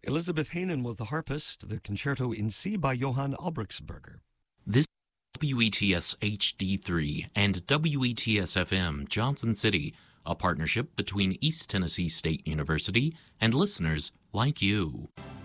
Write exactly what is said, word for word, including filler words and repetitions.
Elizabeth Hanen was the harpist, the concerto in C by Johann Albrechtsberger. This is W E T S H D three and W E T S F M Johnson City, a partnership between East Tennessee State University and listeners like you.